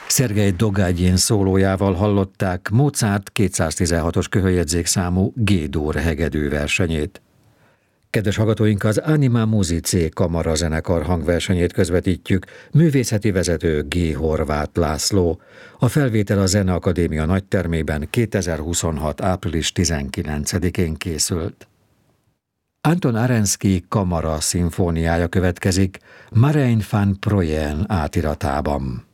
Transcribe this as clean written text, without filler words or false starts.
Szergej Dogágyin szólójával hallották Mozart 216-os köhöljegyzékszámú G-dur hegedű versenyét. Kedves hallgatóink, az Anima Musicae kamarazenekar hangversenyét közvetítjük, művészeti vezető G. Horváth László. A felvétel a Zeneakadémia nagytermében 2026. április 19-én készült. Anton Arensky kamara szimfóniája következik, Marein van Proyen átiratában.